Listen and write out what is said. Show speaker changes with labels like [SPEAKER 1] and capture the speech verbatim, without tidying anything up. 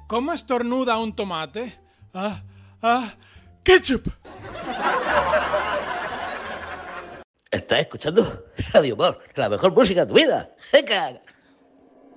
[SPEAKER 1] ¿Cómo estornuda un tomate? Ah, ah, ketchup.
[SPEAKER 2] ¿Estás escuchando Radio Humor, la mejor música de tu vida? ¡Venga!